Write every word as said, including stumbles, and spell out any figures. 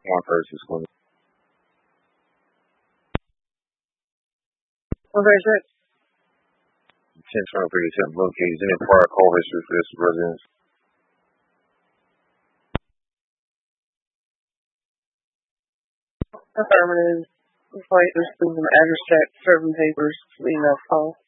One versus one. Okay, check. ten twenty-three attempt located any prior call history for this residence. Affirmative. Complaint received an address check, serving papers, email call.